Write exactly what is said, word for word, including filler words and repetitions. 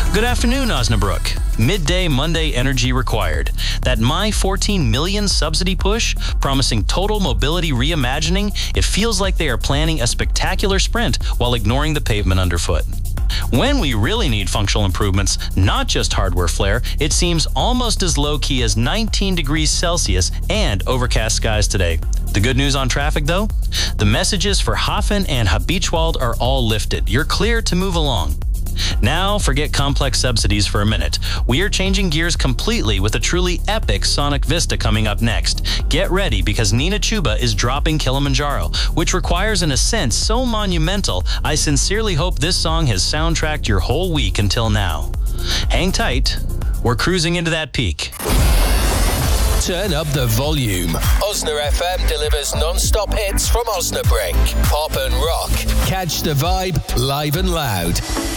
Good afternoon, Osnabrück. Midday Monday energy required. That My fourteen million subsidy push, promising total mobility reimagining, it feels like they are planning a spectacular sprint while ignoring the pavement underfoot. When we really need functional improvements, not just hardware flare, it seems almost as low-key as nineteen degrees Celsius and overcast skies today. The good news on traffic, though? The messages for Hafen and Habichtswald are all lifted. You're clear to move along. Now, forget complex subsidies for a minute. We are changing gears completely with a truly epic Sonic Vista coming up next. Get ready because Nina Chuba is dropping Kilimanjaro, which requires an ascent so monumental, I sincerely hope this song has soundtracked your whole week until now. Hang tight. We're cruising into that peak. Turn up the volume. Osna F M delivers non-stop hits from Osnabrück. Pop and rock. Catch the vibe live and loud.